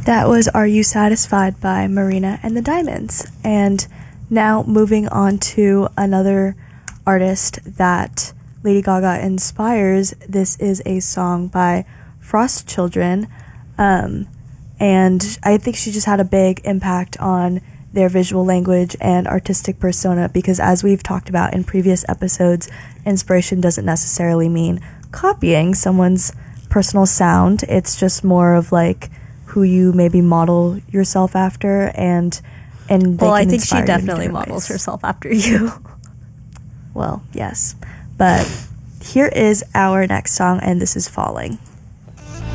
That was Are You Satisfied by Marina and the Diamonds. And now moving on to another artist that Lady Gaga inspires. This is a song by Frost Children. And I think she just had a big impact on their visual language and artistic persona because, as we've talked about in previous episodes, inspiration doesn't necessarily mean copying someone's personal sound. It's just more of like who you maybe model yourself after, and well, I think she definitely models herself after you. Well, yes, but here is our next song, and this is Falling.